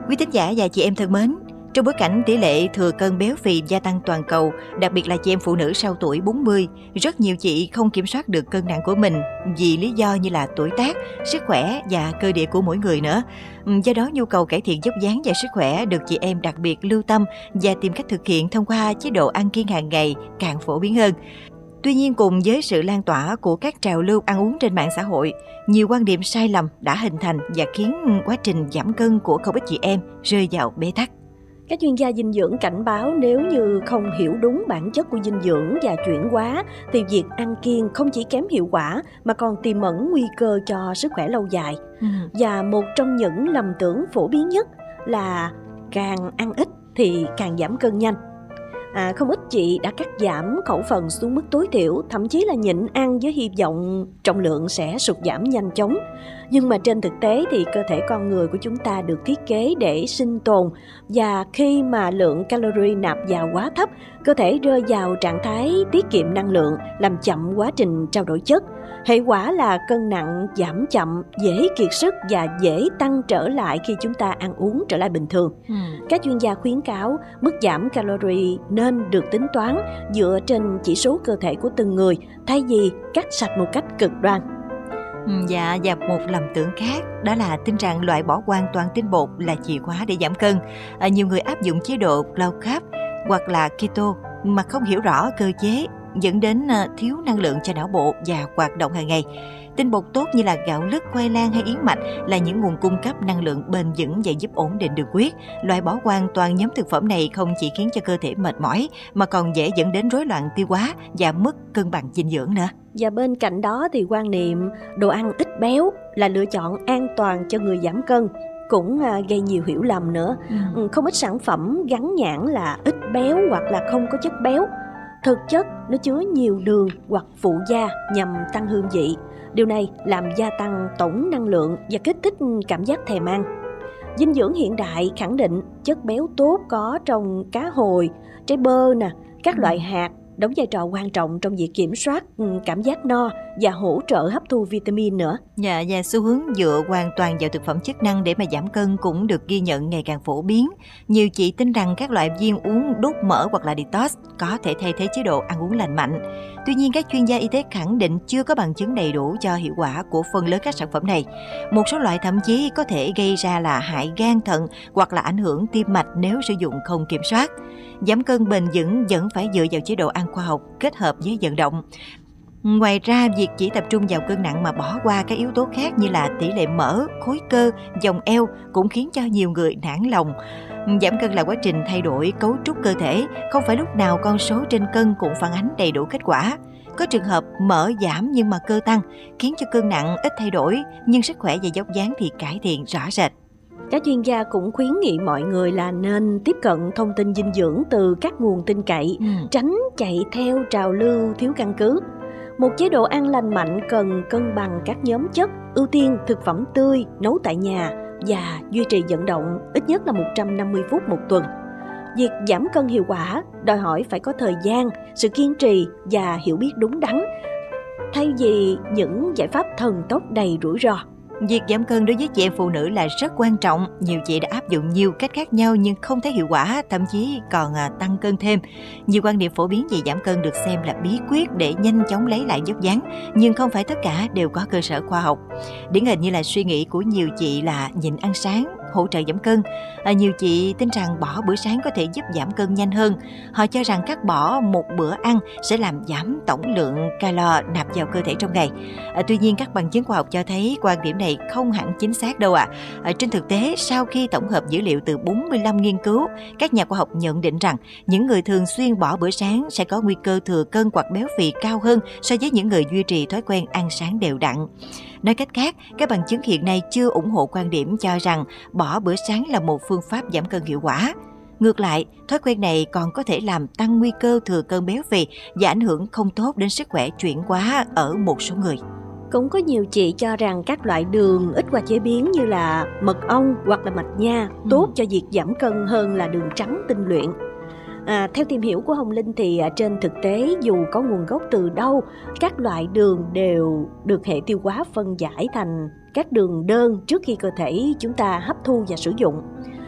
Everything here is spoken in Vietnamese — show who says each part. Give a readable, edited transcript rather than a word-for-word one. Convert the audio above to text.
Speaker 1: Quý thính giả và chị em thân mến, trong bối cảnh tỷ lệ thừa cân béo phì gia tăng toàn cầu, đặc biệt là chị em phụ nữ sau tuổi 40, rất nhiều chị không kiểm soát được cân nặng của mình vì lý do như là tuổi tác, sức khỏe và cơ địa của mỗi người nữa. Do đó, nhu cầu cải thiện vóc dáng và sức khỏe được chị em đặc biệt lưu tâm và tìm cách thực hiện thông qua chế độ ăn kiêng hàng ngày càng phổ biến hơn. Tuy nhiên, cùng với sự lan tỏa của các trào lưu ăn uống trên mạng xã hội, nhiều quan điểm sai lầm đã hình thành và khiến quá trình giảm cân của không ít chị em rơi vào bế tắc.
Speaker 2: Các chuyên gia dinh dưỡng cảnh báo nếu như không hiểu đúng bản chất của dinh dưỡng và chuyển hóa thì việc ăn kiêng không chỉ kém hiệu quả mà còn tiềm ẩn nguy cơ cho sức khỏe lâu dài. Và một trong những lầm tưởng phổ biến nhất là càng ăn ít thì càng giảm cân nhanh. Không ít chị đã cắt giảm khẩu phần xuống mức tối thiểu, thậm chí là nhịn ăn với hy vọng trọng lượng sẽ sụt giảm nhanh chóng. Nhưng mà trên thực tế thì cơ thể con người của chúng ta được thiết kế để sinh tồn, và khi mà lượng calorie nạp vào quá thấp, cơ thể rơi vào trạng thái tiết kiệm năng lượng, làm chậm quá trình trao đổi chất. Hệ quả là cân nặng giảm chậm, dễ kiệt sức và dễ tăng trở lại khi chúng ta ăn uống trở lại bình thường. Các chuyên gia khuyến cáo mức giảm calorie nên được tính toán dựa trên chỉ số cơ thể của từng người, thay vì cắt sạch một cách cực đoan.
Speaker 1: Và một lầm tưởng khác đó là tin rằng loại bỏ hoàn toàn tinh bột là chìa khóa để giảm cân. Nhiều người áp dụng chế độ low carb hoặc là keto mà không hiểu rõ cơ chế, dẫn đến thiếu năng lượng cho não bộ và hoạt động hàng ngày. Tinh bột tốt như là gạo lứt, khoai lang hay yến mạch là những nguồn cung cấp năng lượng bền vững và giúp ổn định đường huyết. Loại bỏ hoàn toàn nhóm thực phẩm này không chỉ khiến cho cơ thể mệt mỏi mà còn dễ dẫn đến rối loạn tiêu hóa và mất cân bằng dinh dưỡng nữa.
Speaker 2: Và bên cạnh đó thì quan niệm đồ ăn ít béo là lựa chọn an toàn cho người giảm cân cũng gây nhiều hiểu lầm nữa. Không ít sản phẩm gắn nhãn là ít béo hoặc là không có chất béo. Thực chất nó chứa nhiều đường hoặc phụ gia nhằm tăng hương vị. Điều này làm gia tăng tổng năng lượng và kích thích cảm giác thèm ăn. Dinh dưỡng hiện đại khẳng định chất béo tốt có trong cá hồi, trái bơ, các loại hạt đóng vai trò quan trọng trong việc kiểm soát cảm giác no và hỗ trợ hấp thu vitamin nữa.
Speaker 1: Và xu hướng dựa hoàn toàn vào thực phẩm chức năng để mà giảm cân cũng được ghi nhận ngày càng phổ biến. Nhiều chị tin rằng các loại viên uống đốt mỡ hoặc là detox có thể thay thế chế độ ăn uống lành mạnh. Tuy nhiên, các chuyên gia y tế khẳng định chưa có bằng chứng đầy đủ cho hiệu quả của phần lớn các sản phẩm này. Một số loại thậm chí có thể gây ra là hại gan, thận hoặc là ảnh hưởng tim mạch nếu sử dụng không kiểm soát. Giảm cân bền vững vẫn phải dựa vào chế độ ăn khoa học kết hợp với vận động. Ngoài ra, việc chỉ tập trung vào cân nặng mà bỏ qua các yếu tố khác như là tỷ lệ mỡ, khối cơ, vòng eo cũng khiến cho nhiều người nản lòng. Giảm cân là quá trình thay đổi cấu trúc cơ thể, không phải lúc nào con số trên cân cũng phản ánh đầy đủ kết quả. Có trường hợp mỡ giảm nhưng mà cơ tăng, khiến cho cân nặng ít thay đổi, nhưng sức khỏe và vóc dáng thì cải thiện rõ rệt.
Speaker 2: Các chuyên gia cũng khuyến nghị mọi người là nên tiếp cận thông tin dinh dưỡng từ các nguồn tin cậy, tránh chạy theo trào lưu thiếu căn cứ. Một chế độ ăn lành mạnh cần cân bằng các nhóm chất, ưu tiên thực phẩm tươi, nấu tại nhà và duy trì vận động ít nhất là 150 phút một tuần. Việc giảm cân hiệu quả đòi hỏi phải có thời gian, sự kiên trì và hiểu biết đúng đắn, thay vì những giải pháp thần tốc đầy rủi ro.
Speaker 1: Việc giảm cân đối với chị em phụ nữ là rất quan trọng. Nhiều chị đã áp dụng nhiều cách khác nhau nhưng không thấy hiệu quả, thậm chí còn tăng cân thêm. Nhiều quan điểm phổ biến về giảm cân được xem là bí quyết để nhanh chóng lấy lại vóc dáng, nhưng không phải tất cả đều có cơ sở khoa học. Điển hình như là suy nghĩ của nhiều chị là nhịn ăn sáng hỗ trợ giảm cân. Nhiều chị tin rằng bỏ bữa sáng có thể giúp giảm cân nhanh hơn. Họ cho rằng cắt bỏ một bữa ăn sẽ làm giảm tổng lượng calo nạp vào cơ thể trong ngày. Tuy nhiên, các bằng chứng khoa học cho thấy quan điểm này không hẳn chính xác đâu ạ. Trên thực tế, sau khi tổng hợp dữ liệu từ 45 nghiên cứu, các nhà khoa học nhận định rằng những người thường xuyên bỏ bữa sáng sẽ có nguy cơ thừa cân hoặc béo phì cao hơn so với những người duy trì thói quen ăn sáng đều đặn. Nói cách khác, các bằng chứng hiện nay chưa ủng hộ quan điểm cho rằng bỏ bữa sáng là một phương pháp giảm cân hiệu quả. Ngược lại, thói quen này còn có thể làm tăng nguy cơ thừa cân béo phì và ảnh hưởng không tốt đến sức khỏe chuyển hóa ở một số người.
Speaker 2: Cũng có nhiều chị cho rằng các loại đường ít qua chế biến như là mật ong hoặc là mạch nha tốt cho việc giảm cân hơn là đường trắng tinh luyện. Theo tìm hiểu của Hồng Linh thì trên thực tế dù có nguồn gốc từ đâu, các loại đường đều được hệ tiêu hóa phân giải thành các đường đơn trước khi cơ thể chúng ta hấp thu và sử dụng.